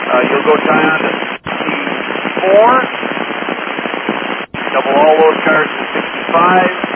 You'll go tie on to C4. Double all those cars to 65.